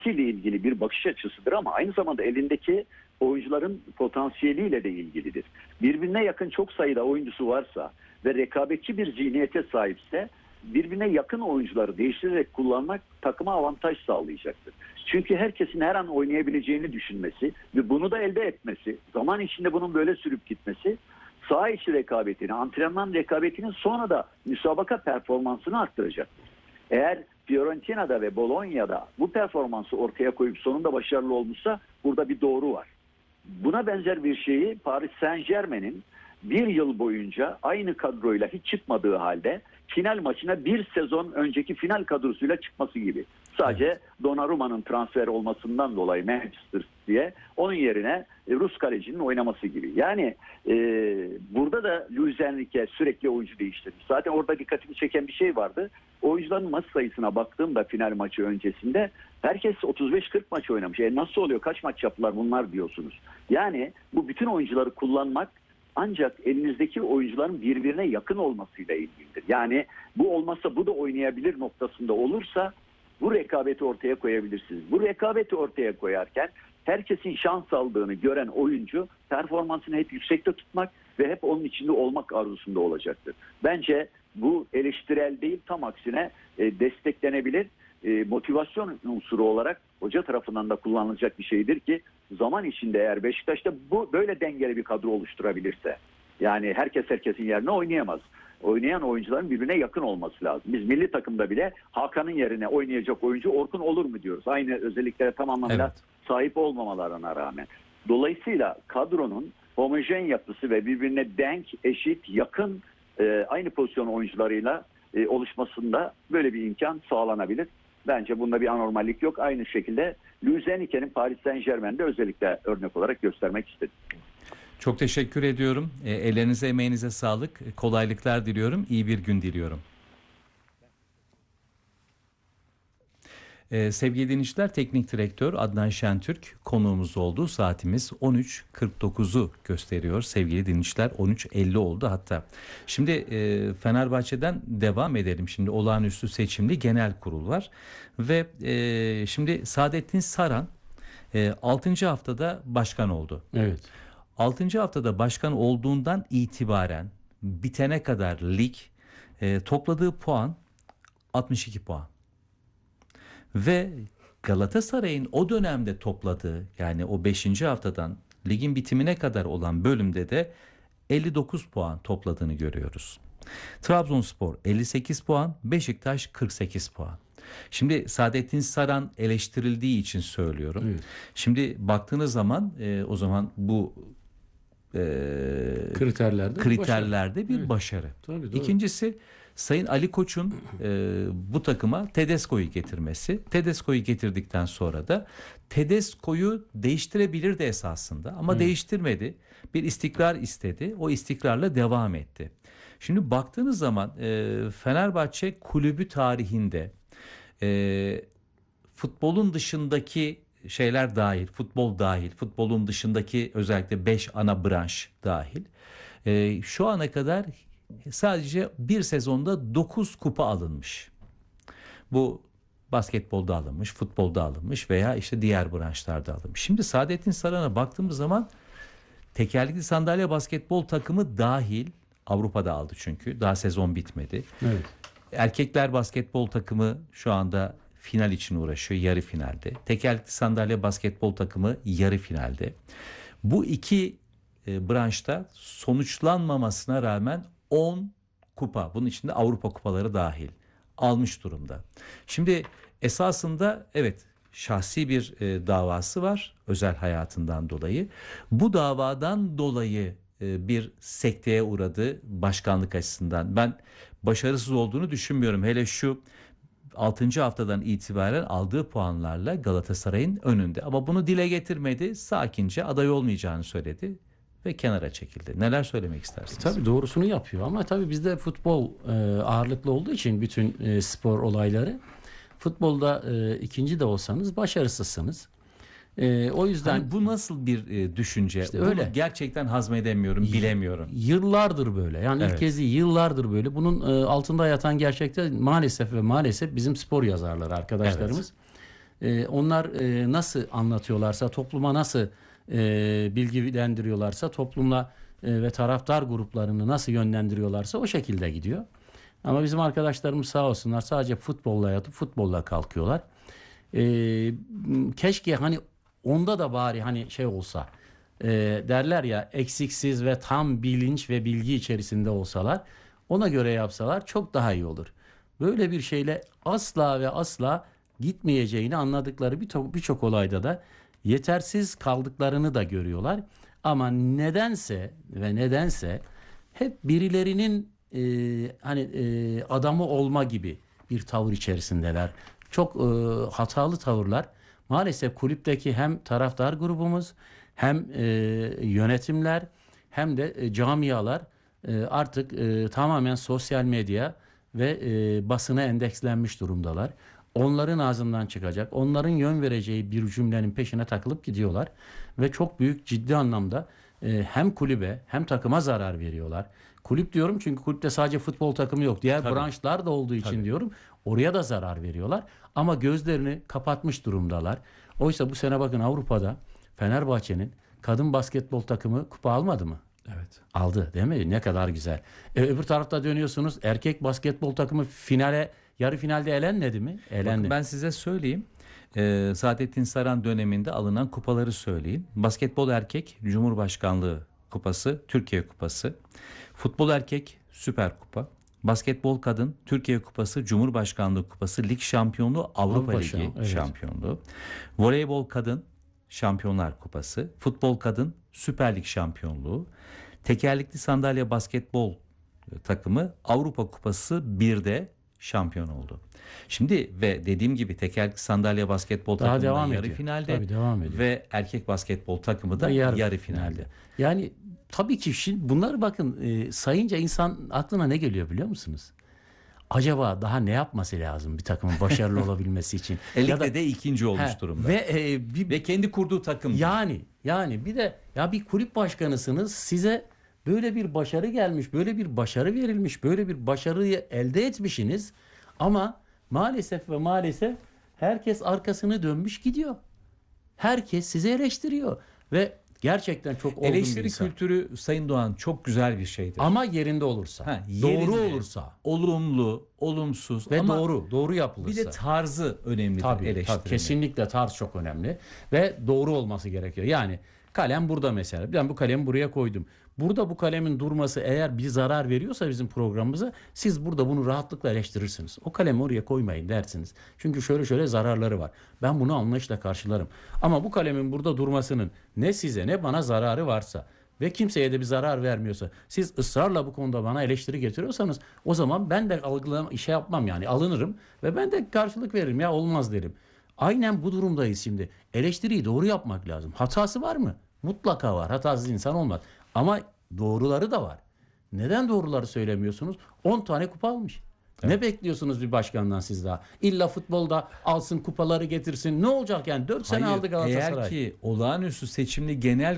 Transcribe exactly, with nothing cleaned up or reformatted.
ile ilgili bir bakış açısıdır ama aynı zamanda elindeki oyuncuların potansiyeliyle de ilgilidir. Birbirine yakın çok sayıda oyuncusu varsa ve rekabetçi bir zihniyete sahipse birbirine yakın oyuncuları değiştirerek kullanmak takıma avantaj sağlayacaktır. Çünkü herkesin her an oynayabileceğini düşünmesi ve bunu da elde etmesi, zaman içinde bunun böyle sürüp gitmesi saha içi rekabetini, antrenman rekabetinin sonra da müsabaka performansını arttıracaktır. Eğer Fiorentina'da ve Bologna'da bu performansı ortaya koyup sonunda başarılı olmuşsa burada bir doğru var. Buna benzer bir şeyi Paris Saint-Germain'in bir yıl boyunca aynı kadroyla hiç çıkmadığı halde final maçına bir sezon önceki final kadrosuyla çıkması gibi. Sadece evet. Donnarumma'nın transfer olmasından dolayı Manchester City'ye onun yerine Rus kalecinin oynaması gibi. Yani e, burada da Luis Enrique sürekli oyuncu değiştirmiş. Zaten orada dikkatimi çeken bir şey vardı. Oyuncuların maç sayısına baktığımda final maçı öncesinde herkes otuz beş kırk maç oynamış. E nasıl oluyor? Kaç maç yaptılar bunlar diyorsunuz. Yani bu bütün oyuncuları kullanmak ancak elinizdeki oyuncuların birbirine yakın olmasıyla ilgilidir. Yani bu olmazsa bu da oynayabilir noktasında olursa bu rekabeti ortaya koyabilirsiniz. Bu rekabeti ortaya koyarken herkesin şans aldığını gören oyuncu performansını hep yüksekte tutmak ve hep onun içinde olmak arzusunda olacaktır. Bence bu eleştirel değil, tam aksine e, desteklenebilir, e, motivasyon unsuru olarak hoca tarafından da kullanılacak bir şeydir ki zaman içinde eğer Beşiktaş'ta bu böyle dengeli bir kadro oluşturabilirse, yani herkes herkesin yerine oynayamaz. Oynayan oyuncuların birbirine yakın olması lazım. Biz milli takımda bile Hakan'ın yerine oynayacak oyuncu Orkun olur mu diyoruz. Aynı özelliklere tamamen evet. sahip olmamalarına rağmen. Dolayısıyla kadronun homojen yapısı ve birbirine denk, eşit, yakın e, aynı pozisyon oyuncularıyla e, oluşmasında böyle bir imkan sağlanabilir. Bence bunda bir anormallik yok. Aynı şekilde Luis Enrique'nin Paris Saint-Germain'de özellikle örnek olarak göstermek istedim. Çok teşekkür ediyorum. E, ellerinize, emeğinize sağlık. Kolaylıklar diliyorum. İyi bir gün diliyorum. E, sevgili dinleyiciler, Teknik Direktör Adnan Şentürk konuğumuz oldu. Saatimiz on üç kırk dokuzu gösteriyor. Sevgili dinleyiciler, on üç elli oldu hatta. Şimdi e, Fenerbahçe'den devam edelim. Şimdi olağanüstü seçimli genel kurul var. Ve e, şimdi Saadettin Saran e, altıncı haftada başkan oldu. Evet. altıncı haftada başkan olduğundan itibaren bitene kadar lig e, topladığı puan altmış iki puan. Ve Galatasaray'ın o dönemde topladığı, yani o beşinci haftadan ligin bitimine kadar olan bölümde de elli dokuz puan topladığını görüyoruz. Trabzonspor elli sekiz puan, Beşiktaş kırk sekiz puan. Şimdi Saadettin Saran eleştirildiği için söylüyorum. Evet. Şimdi baktığınız zaman e, o zaman bu e, kriterlerde, kriterlerde bir evet. başarı. Tabii, İkincisi, Sayın Ali Koç'un e, bu takıma Tedesco'yu getirmesi. Tedesco'yu getirdikten sonra da Tedesco'yu değiştirebilirdi esasında ama evet. değiştirmedi. Bir istikrar istedi. O istikrarla devam etti. Şimdi baktığınız zaman e, Fenerbahçe kulübü tarihinde e, futbolun dışındaki şeyler dahil, futbol dahil, futbolun dışındaki özellikle beş ana branş dahil, e, şu ana kadar sadece bir sezonda dokuz kupa alınmış. Bu basketbolda alınmış, futbolda alınmış veya işte diğer branşlarda alınmış. Şimdi Saadettin Saran'a baktığımız zaman tekerlekli sandalye basketbol takımı dahil, Avrupa'da aldı çünkü daha sezon bitmedi. Evet. Erkekler basketbol takımı şu anda final için uğraşıyor, yarı finalde. Tekerlekli sandalye basketbol takımı yarı finalde. Bu iki e, branşta sonuçlanmamasına rağmen on kupa, bunun içinde Avrupa kupaları dahil, almış durumda. Şimdi esasında evet, şahsi bir e, davası var özel hayatından dolayı. Bu davadan dolayı e, bir sekteye uğradı başkanlık açısından. Ben başarısız olduğunu düşünmüyorum. Hele şu altıncı haftadan itibaren aldığı puanlarla Galatasaray'ın önünde. Ama bunu dile getirmedi. Sakince aday olmayacağını söyledi ve kenara çekildi. Neler söylemek istersiniz? Tabii doğrusunu yapıyor ama tabii bizde futbol e, ağırlıklı olduğu için bütün e, spor olayları, futbolda e, ikinci de olsanız başarısızsınız. E, o yüzden hani bu nasıl bir e, düşünce? İşte Bunu öyle. Gerçekten hazmedemiyorum, bilemiyorum. Yıllardır böyle. Yani evet. ilk kez değil, yıllardır böyle. Bunun e, altında yatan gerçekten maalesef ve maalesef bizim spor yazarları arkadaşlarımız. E, onlar e, nasıl anlatıyorlarsa, topluma nasıl e, bilgilendiriyorlarsa, toplumla e, ve taraftar gruplarını nasıl yönlendiriyorlarsa o şekilde gidiyor. Ama bizim arkadaşlarımız sağ olsunlar sadece futbolla yatıp futbolla kalkıyorlar. E, keşke hani onda da bari hani şey olsa, e, derler ya, eksiksiz ve tam bilinç ve bilgi içerisinde olsalar, ona göre yapsalar çok daha iyi olur. Böyle bir şeyle asla ve asla gitmeyeceğini anladıkları birçok birçok olayda da yetersiz kaldıklarını da görüyorlar. Ama nedense ve nedense hep birilerinin e, hani e, adamı olma gibi bir tavır içerisindeler. Çok e, hatalı tavırlar. Maalesef kulüpteki hem taraftar grubumuz, hem e, yönetimler, hem de e, camialar e, artık e, tamamen sosyal medya ve e, basına endekslenmiş durumdalar. Onların ağzından çıkacak, onların yön vereceği bir cümlenin peşine takılıp gidiyorlar ve çok büyük, ciddi anlamda e, hem kulübe hem takıma zarar veriyorlar. Kulüp diyorum çünkü kulüpte sadece futbol takımı yok. Diğer Tabii. branşlar da olduğu için Tabii. diyorum. Oraya da zarar veriyorlar. Ama gözlerini kapatmış durumdalar. Oysa bu sene bakın Avrupa'da Fenerbahçe'nin kadın basketbol takımı kupa almadı mı? Evet. Aldı değil mi? Ne kadar güzel. E, öbür tarafta dönüyorsunuz. Erkek basketbol takımı finale, yarı finalde elenmedi mi? Elendi. Bakın ben size söyleyeyim. Ee, Saadettin Saran döneminde alınan kupaları söyleyeyim. Basketbol erkek Cumhurbaşkanlığı Kupası, Türkiye Kupası. Futbol erkek Süper Kupa. Basketbol kadın Türkiye Kupası, Cumhurbaşkanlığı Kupası, Lig Şampiyonluğu, Avrupa, Avrupa Ligi şamp- evet. Şampiyonluğu. Voleybol kadın Şampiyonlar Kupası. Futbol kadın Süper Lig Şampiyonluğu. Tekerlekli sandalye basketbol takımı Avrupa Kupası birde şampiyon oldu. Şimdi ve dediğim gibi tekerlekli sandalye basketbol Daha takımı da devam yarı ediyor. finalde Tabii devam ediyor. ve erkek basketbol takımı da yarı, yarı finalde. Yani tabii ki şimdi bunları bakın e, sayınca insan aklına ne geliyor biliyor musunuz? Acaba daha ne yapması lazım bir takımın başarılı olabilmesi için? E, Ya ligde da- de ikinci olmuş He, durumda. Ve e, bir, Ve kendi kurduğu takım. yani yani bir de ya bir kulüp başkanısınız, size böyle bir başarı gelmiş, böyle bir başarı verilmiş, böyle bir başarıyı elde etmişsiniz ama maalesef ve maalesef herkes arkasını dönmüş gidiyor. Herkes sizi eleştiriyor ve gerçekten çok olgun bir Eleştiri insan. kültürü Sayın Doğan çok güzel bir şeydir. Ama yerinde olursa, Ha, doğru yerinde, olursa olumlu, olumsuz ve ama doğru, doğru bir yapılırsa. de tarzı önemlidir Tabii, tabii, eleştirinin. kesinlikle tarz çok önemli ve doğru olması gerekiyor. Yani kalem burada mesela. Ben bu kalemi buraya koydum. Burada bu kalemin durması eğer bir zarar veriyorsa bizim programımıza, siz burada bunu rahatlıkla eleştirirsiniz. O kalemi oraya koymayın dersiniz. Çünkü şöyle şöyle zararları var. Ben bunu anlayışla karşılarım. Ama bu kalemin burada durmasının ne size ne bana zararı varsa ve kimseye de bir zarar vermiyorsa, siz ısrarla bu konuda bana eleştiri getiriyorsanız, o zaman ben de algılama, şey yapmam yani, alınırım ve ben de karşılık veririm, ya olmaz derim. Aynen bu durumdayız şimdi. Eleştiriyi doğru yapmak lazım. Hatası var mı? Mutlaka var. Hatasız insan olmaz. Ama doğruları da var. Neden doğruları söylemiyorsunuz? on tane kupa almış. Ne bekliyorsunuz bir başkandan siz daha? İlla futbolda alsın, kupaları getirsin. Ne olacak yani? dört sene Hayır, aldı Galatasaray. eğer ki olağanüstü seçimli genel